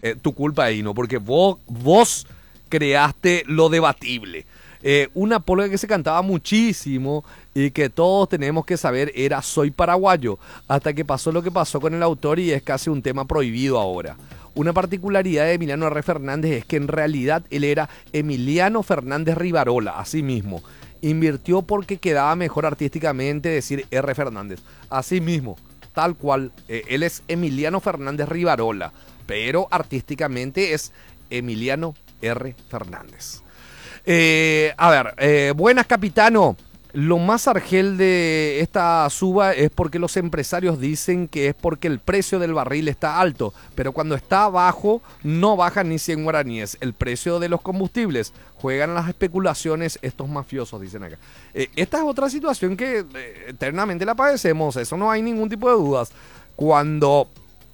tu culpa ahí, ¿no? Porque vos creaste lo debatible. Una polka que se cantaba muchísimo y que todos tenemos que saber era Soy Paraguayo, hasta que pasó lo que pasó con el autor y es casi un tema prohibido ahora. Una particularidad de Emiliano R. Fernández es que en realidad él era Emiliano Fernández Rivarola, así mismo. Invirtió porque quedaba mejor artísticamente decir R. Fernández, así mismo, tal cual. Él es Emiliano Fernández Rivarola, pero artísticamente es Emiliano R. Fernández. Buenas, capitano. Lo más argel de esta suba es porque los empresarios dicen que es porque el precio del barril está alto, pero cuando está bajo no bajan ni 100 guaraníes. El precio de los combustibles, juegan las especulaciones estos mafiosos, dicen acá. Esta es otra situación que eternamente la padecemos, eso no hay ningún tipo de dudas. Cuando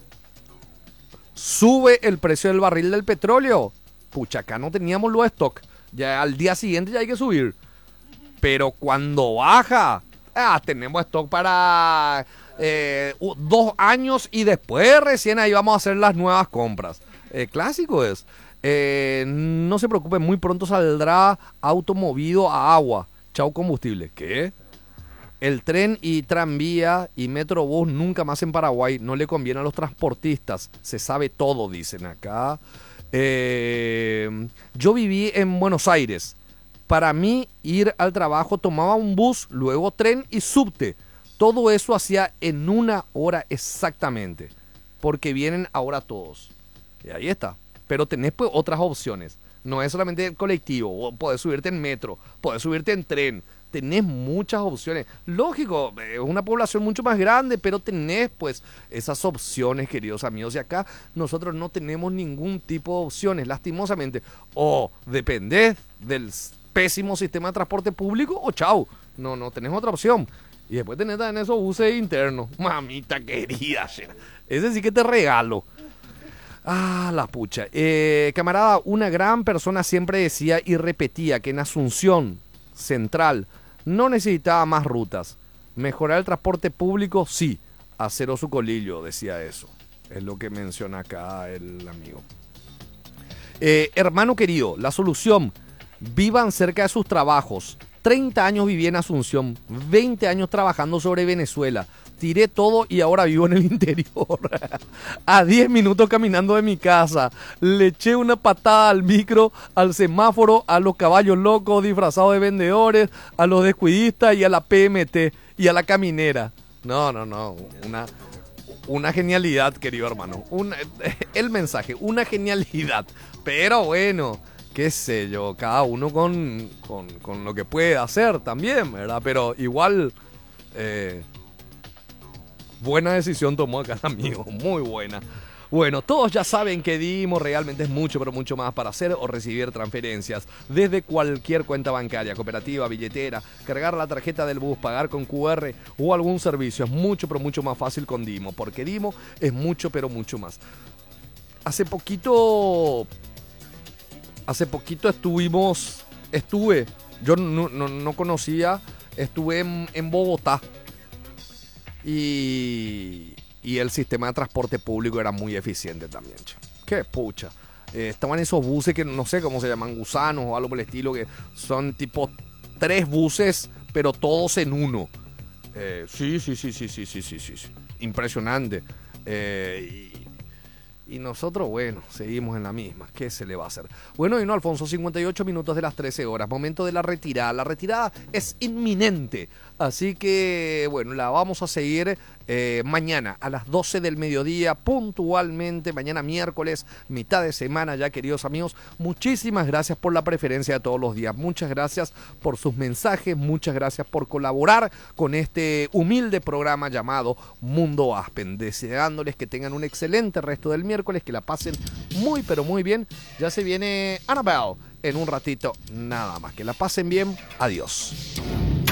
sube el precio del barril del petróleo, pucha, acá no teníamos los stock, ya al día siguiente ya hay que subir. Pero cuando baja, tenemos stock para 2 años y después recién ahí vamos a hacer las nuevas compras. Clásico es. No se preocupen, muy pronto saldrá auto movido a agua. Chau combustible. ¿Qué? El tren y tranvía y metrobús nunca más en Paraguay. No le conviene a los transportistas. Se sabe todo, dicen acá. Yo viví en Buenos Aires. Para mí, ir al trabajo tomaba un bus, luego tren y subte. Todo eso hacía en 1 hora exactamente. Porque vienen ahora todos. Y ahí está. Pero tenés pues otras opciones. No es solamente el colectivo. Podés subirte en metro, podés subirte en tren. Tenés muchas opciones. Lógico, es una población mucho más grande, pero tenés pues esas opciones, queridos amigos. Y acá nosotros no tenemos ningún tipo de opciones, lastimosamente. O dependés del pésimo sistema de transporte público o chau, no tenés otra opción. Y después tenés también esos buses internos. Mamita querida, ese sí que te regalo. La pucha. Camarada, una gran persona siempre decía y repetía que en Asunción Central no necesitaba más rutas. Mejorar el transporte público, sí. Acero su colillo, decía eso. Es lo que menciona acá el amigo. Hermano querido, la solución: vivan cerca de sus trabajos. 30 años viví en Asunción, 20 años trabajando sobre Venezuela. Tiré todo y ahora vivo en el interior. A 10 minutos caminando de mi casa. Le eché una patada al micro, al semáforo, a los caballos locos disfrazados de vendedores, a los descuidistas y a la PMT y a la caminera. No. Una genialidad, querido hermano. El mensaje, una genialidad. Pero bueno, qué sé yo, cada uno con lo que puede hacer también, ¿verdad? Pero igual, buena decisión tomó acá el amigo, muy buena. Bueno, todos ya saben que Dimo realmente es mucho, pero mucho más para hacer o recibir transferencias desde cualquier cuenta bancaria, cooperativa, billetera, cargar la tarjeta del bus, pagar con QR o algún servicio. Es mucho, pero mucho más fácil con Dimo, porque Dimo es mucho, pero mucho más. Hace poquito estuve, yo no conocía, estuve en Bogotá y el sistema de transporte público era muy eficiente también. Qué pucha. Estaban esos buses que no sé cómo se llaman, gusanos o algo por el estilo, que son tipo 3 buses, pero todos en uno. Sí. Impresionante. Y nosotros, bueno, seguimos en la misma. ¿Qué se le va a hacer? Bueno, y no, Alfonso, 58 minutos de las 13 horas. Momento de la retirada. La retirada es inminente. Así que, bueno, la vamos a seguir mañana a las 12 del mediodía, puntualmente. Mañana miércoles, mitad de semana ya, queridos amigos. Muchísimas gracias por la preferencia de todos los días. Muchas gracias por sus mensajes. Muchas gracias por colaborar con este humilde programa llamado Mundo Aspen. Deseándoles que tengan un excelente resto del miércoles, que la pasen muy, pero muy bien. Ya se viene Annabelle en un ratito nada más. Que la pasen bien. Adiós.